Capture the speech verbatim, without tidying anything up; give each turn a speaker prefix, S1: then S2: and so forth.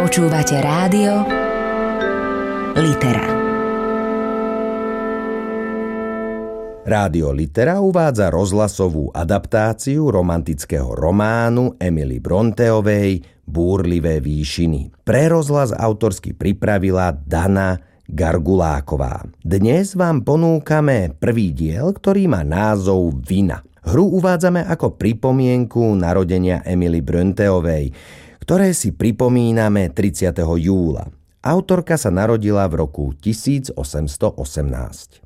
S1: Počúvate rádio Litera.
S2: Rádio Litera uvádza rozhlasovú adaptáciu romantického románu Emily Bronteovej Búrlivé výšiny. Pre rozhlas autorsky pripravila Dana Garguláková. Dnes vám ponúkame prvý diel, ktorý má názov Vina. Hru uvádzame ako pripomienku narodenia Emily Bronteovej, ktoré si pripomíname tridsiateho júla. Autorka sa narodila v roku tisíc osemsto osemnásť.